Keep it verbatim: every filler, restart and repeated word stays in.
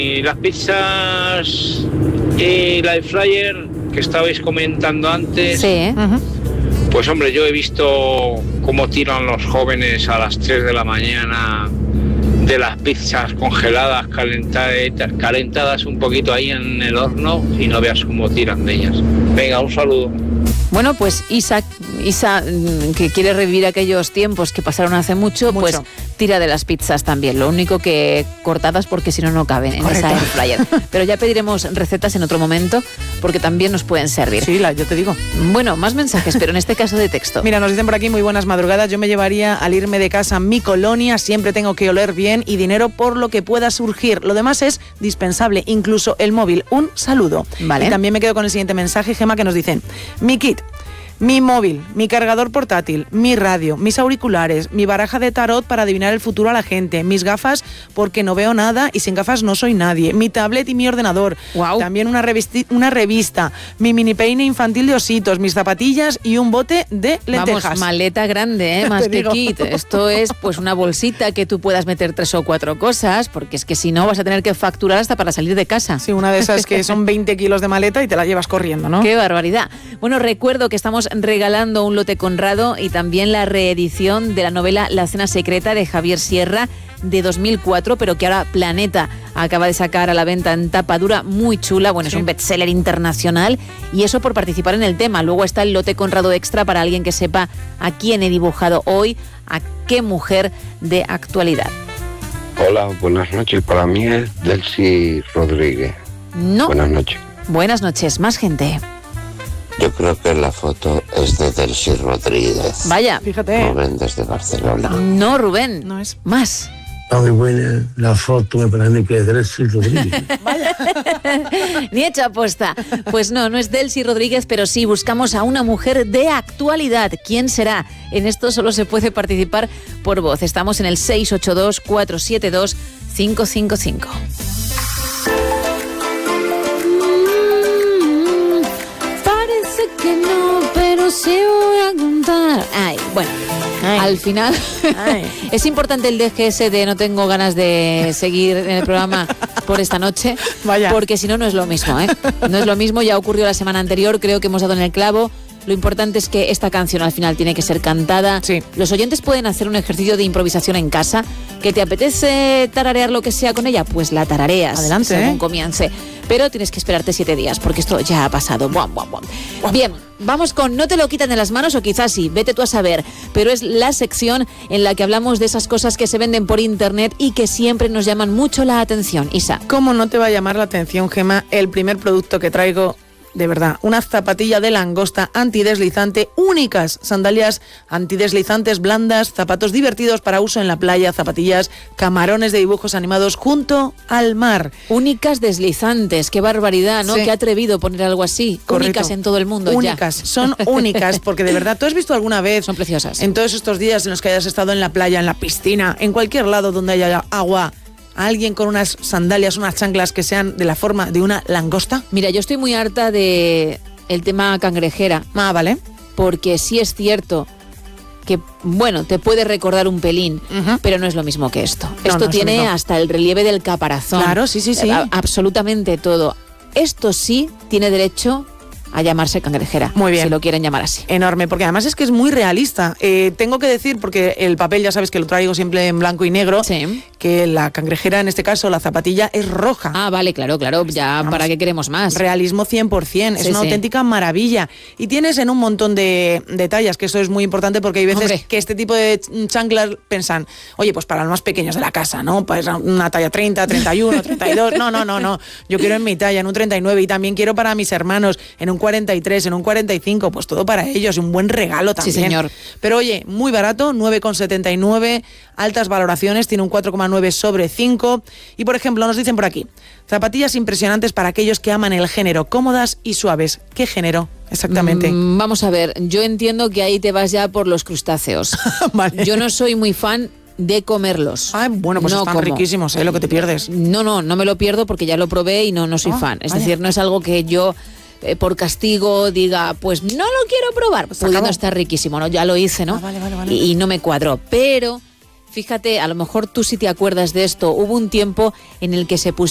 Y las pizzas y la air fryer que estabais comentando antes, Sí. Uh-huh. pues hombre, yo he visto cómo tiran los jóvenes a las tres de la mañana de las pizzas congeladas, calentadas, calentadas un poquito ahí en el horno, y no veas cómo tiran de ellas. Venga, un saludo. Bueno, pues Isa, Isa, que quiere revivir aquellos tiempos que pasaron hace mucho, Mucho. pues tira de las pizzas también. Lo único que cortadas porque si no, no caben en Correcto. esa air fryer. Pero ya pediremos recetas en otro momento porque también nos pueden servir. Sí, la, yo te digo. Bueno, más mensajes, pero en este caso de texto. Mira, nos dicen por aquí, muy buenas madrugadas. Yo me llevaría al irme de casa mi colonia. Siempre tengo que oler bien y dinero por lo que pueda surgir. Lo demás es dispensable, incluso el móvil. Un saludo. Vale. Y también me quedo con el siguiente mensaje, Gema, que nos dicen: mi kit, mi móvil, mi cargador portátil, mi radio, mis auriculares, mi baraja de tarot para adivinar el futuro a la gente, mis gafas porque no veo nada y sin gafas no soy nadie, mi tablet y mi ordenador, Guau. también una, revisti- una revista, mi mini peine infantil de ositos, mis zapatillas y un bote de lentejas. Vamos, maleta grande, ¿eh? Más Te que digo. kit. Esto es pues una bolsita que tú puedas meter tres o cuatro cosas, porque es que si no vas a tener que facturar hasta para salir de casa. Sí, una de esas que son veinte kilos de maleta y te la llevas corriendo, ¿no? ¡Qué barbaridad! Bueno, recuerdo que estamos regalando un lote Conrado y también la reedición de la novela La cena secreta de Javier Sierra de dos mil cuatro, pero que ahora Planeta acaba de sacar a la venta en tapa dura, muy chula. Bueno, Sí. es un bestseller internacional y eso por participar en el tema. Luego está el lote Conrado extra para alguien que sepa a quién he dibujado hoy, a qué mujer de actualidad. Hola, buenas noches. Para mí es Delcy Rodríguez. No. Buenas noches. Buenas noches, más gente. Yo creo que la foto es de Delcy Rodríguez. Vaya. Fíjate. Rubén desde Barcelona. No, Rubén. No es. Más. Está muy buena la foto, me parece que es de Delcy Rodríguez. Ni hecho apuesta. Pues no, no es Delcy Rodríguez, pero sí buscamos a una mujer de actualidad. ¿Quién será? En esto solo se puede participar por voz. Estamos en el seis ocho dos, cuatro siete dos, cinco cinco cinco. Parece que no, pero sí voy a contar. Ay, bueno. Ay. Al final Ay. es importante el D G S de no tengo ganas de seguir en el programa por esta noche, Vaya. porque si no, no es lo mismo, ¿eh? No es lo mismo, ya ocurrió la semana anterior, creo que hemos dado en el clavo. Lo importante es que esta canción al final tiene que ser cantada. Sí. Los oyentes pueden hacer un ejercicio de improvisación en casa. ¿Que te apetece tararear lo que sea con ella? Pues la tarareas. Adelante, según ¿eh? comience. Pero tienes que esperarte siete días, porque esto ya ha pasado. Buam, buam, buam. Bien, vamos con No te lo quitan de las manos, o quizás sí, vete tú a saber. Pero es la sección en la que hablamos de esas cosas que se venden por internet y que siempre nos llaman mucho la atención. Isa. ¿Cómo no te va a llamar la atención, Gema, el primer producto que traigo? De verdad, una zapatilla de langosta antideslizante, únicas sandalias antideslizantes blandas, zapatos divertidos para uso en la playa, zapatillas, camarones de dibujos animados junto al mar. Únicas deslizantes, qué barbaridad, ¿no? Sí. Qué atrevido poner algo así. Correcto. Únicas en todo el mundo. Únicas, ya. son únicas, porque de verdad, ¿tú has visto alguna vez Son preciosas. en todos estos días en los que hayas estado en la playa, en la piscina, en cualquier lado donde haya agua, a alguien con unas sandalias, unas chanclas que sean de la forma de una langosta? Mira, yo estoy muy harta de el tema cangrejera, Ah, vale. porque sí es cierto que, bueno, te puede recordar un pelín, Ujú. pero no es lo mismo que esto. No, esto no es lo tiene mismo. hasta el relieve del caparazón. Claro, sí, sí, sí. A- absolutamente todo. Esto sí tiene derecho a llamarse cangrejera. Muy bien. Si lo quieren llamar así. Enorme, porque además es que es muy realista. Eh, tengo que decir, porque el papel ya sabes que lo traigo siempre en blanco y negro, Sí. que la cangrejera, en este caso la zapatilla, es roja. Ah, vale, claro, claro. Ya, Vamos. ¿para qué queremos más? Realismo cien por ciento, es Sí, una sí. auténtica maravilla. Y tienes en un montón de detalles, que eso es muy importante porque hay veces Hombre. que este tipo de chanclas pensan, oye, pues para los más pequeños de la casa, ¿no? Pues una talla treinta, treinta y uno, treinta y dos, no, no, no, no. Yo quiero en mi talla, en un treinta y nueve, y también quiero para mis hermanos, en un cuarenta y tres, en un cuarenta y cinco, pues todo para ellos, y un buen regalo también. Sí, señor. Pero oye, muy barato, nueve coma setenta y nueve, altas valoraciones, tiene un cuatro coma nueve sobre cinco. Y por ejemplo, nos dicen por aquí, zapatillas impresionantes para aquellos que aman el género, cómodas y suaves. ¿Qué género? Exactamente. Mm, vamos a ver, yo entiendo que ahí te vas ya por los crustáceos. Vale. Yo no soy muy fan de comerlos. Ah, bueno, pues No están como. riquísimos, ¿eh? Lo que te pierdes. No, no, no me lo pierdo porque ya lo probé y no, no soy Ah, fan. Es vaya. decir, no es algo que yo eh, por castigo diga, pues no lo quiero probar, Pues pudiendo acabó. estar riquísimo, ¿no? Ya lo hice, ¿no? Ah, vale, vale, vale. Y, y no me cuadró. Pero, fíjate, a lo mejor tú sí te acuerdas de esto. Hubo un tiempo en el que se pusieron